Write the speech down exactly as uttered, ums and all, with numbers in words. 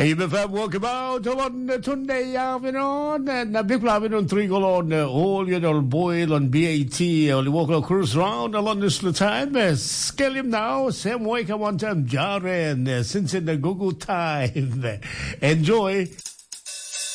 Hey, my fam, welcome out on the Tunday afternoon. And a big plan on Trigal on all your old boil on B A T. Only walk a cruise round along this time. Scale him now. Same way I want time. Jaren, since in the Google time. Enjoy.